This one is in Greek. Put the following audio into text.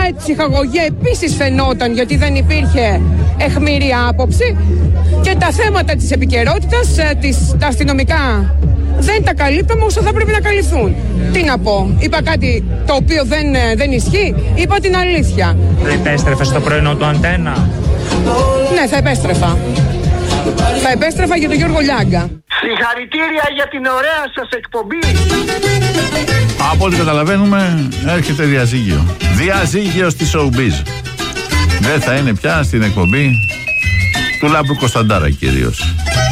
ψυχαγωγία επίσης φαινόταν, γιατί δεν υπήρχε αιχμηρή άποψη, και τα θέματα της επικαιρότητας, τα αστυνομικά δεν τα καλύπταμε όσο θα πρέπει να καλυφθούν. Τι να πω, είπα κάτι το οποίο δεν ισχύει, είπα την αλήθεια. Δεν επέστρεφε στο πρωινό του Αντένα? Ναι, θα επέστρεφα. Θα επέστρεφα για τον Γιώργο Λιάγκα. Συγχαρητήρια για την ωραία σας εκπομπή. Από ό,τι καταλαβαίνουμε έρχεται διαζύγιο. Διαζύγιο στη Showbiz. Δεν θα είναι πια στην εκπομπή του Λάμπρου Κωνσταντάρα κυρίως.